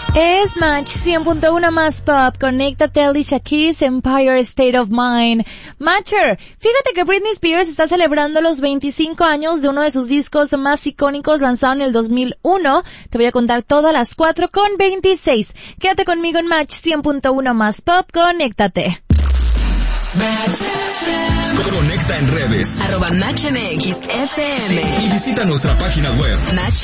Es Match 100.1 más pop. Conéctate, Alicia Keys, Empire State of Mind. Matcher, fíjate que Britney Spears está celebrando los 25 años de uno de sus discos más icónicos lanzado en el 2001. Te voy a contar todo a las 4:26. Quédate conmigo en Match 100.1 más pop. Conéctate. Conecta en redes @MatchMXFM y visita nuestra página web Match